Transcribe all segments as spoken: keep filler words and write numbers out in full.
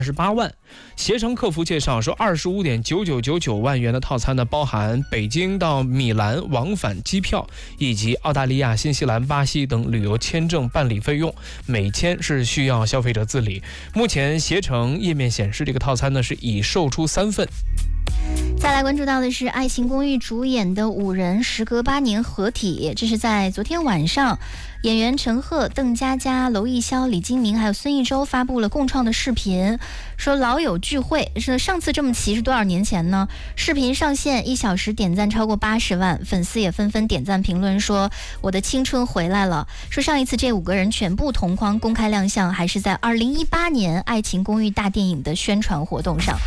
十八万。携程客服介绍说，二十五点九九九九万元的套餐呢，包含北京到米兰往返机票，以及澳大利亚、新西兰、巴西等旅游签证办理费用，每签是需要消费者自理。目前携程页面显示，这个套餐呢是已售出三份。 再来关注到的是《爱情公寓》主演的五人时隔八年合体，这是在昨天晚上，演员陈赫、邓家佳、娄艺潇、李金铭还有孙艺洲发布了共创的视频，说老友聚会。是上次这么齐是多少年前呢？视频上线一小时点赞超过八十万，粉丝也纷纷点赞评论说我的青春回来了。说上一次这五个人全部同框公开亮相，还是在二零一八年《爱情公寓》大电影的宣传活动上。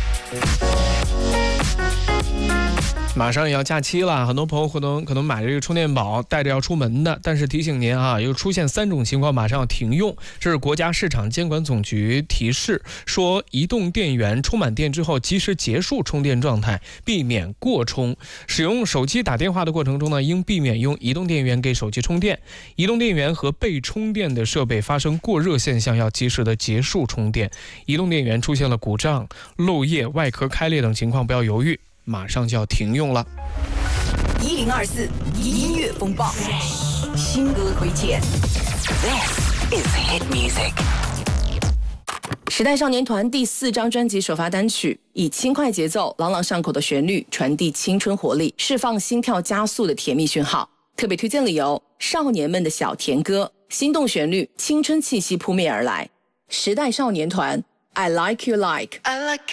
马上也要假期了，很多朋友可能可能买这个充电宝带着要出门的，但是提醒您啊，又出现三种情况马上要停用。这是国家市场监管总局提示说，移动电源充满电之后及时结束充电状态，避免过充。使用手机打电话的过程中呢，应避免用移动电源给手机充电。移动电源和被充电的设备发生过热现象，要及时的结束充电。移动电源出现了故障、漏液、外壳开裂等情况，不要犹豫，马上就要停用了。 一零二四音乐风暴，新歌推荐。This is hit music。 时代少年团第四张专辑首发单曲，以轻快节奏、朗朗上口的旋律传递青春活力，释放心跳加速的甜蜜讯号。特别推荐理由：少年们的小甜歌，心动旋律，青春气息扑面而来。时代少年团 ，I like you like。I like